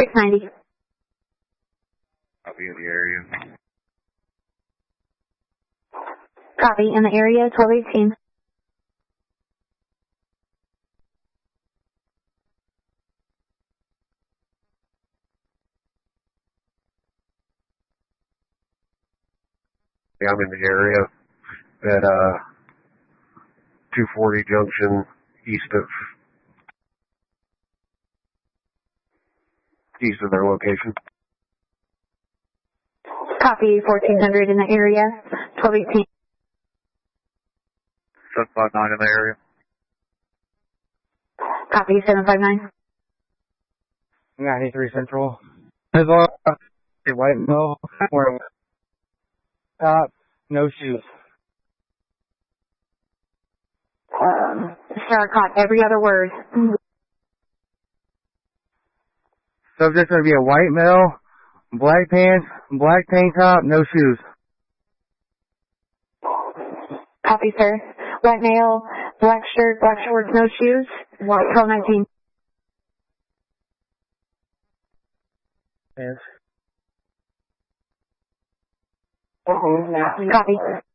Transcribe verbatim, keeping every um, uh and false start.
six ninety. I'll be in the area. Copy, in the area, twelve eighteen. Yeah, I'm in the area at uh, two forty Junction, east of east of their location. Copy, fourteen hundred in the area, twelve eighteen. seven five nine in the area. Copy, seven five nine. ninety-three Central. There's a white male wearing top, no shoes. Um, sir, caught every other word. Subject's going to be a white male, black pants, black tank top, no shoes. Copy, sir. White male, black shirt, black shorts, no shoes. White, twelve nineteen. Yes. Copy.